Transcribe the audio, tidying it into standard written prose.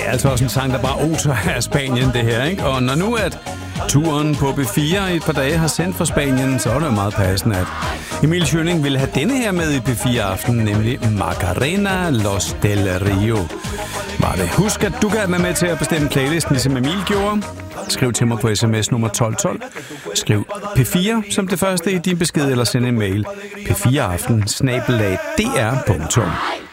er altså også en sang, der bare oser af Spanien, det her, ikke? Og når nu at turen på B4 i et par dage har sendt fra Spanien, så er det jo meget passende, at Emil Schønning ville have denne her med i P4 Aften, nemlig Macarena Los del Rio. Var det. Husk, at du kan være med til at bestemme playlisten, ligesom Emil gjorde. Skriv til mig på sms nummer 1212. Skriv P4 som det første i din besked, eller send en mail. P4aften @dr.dk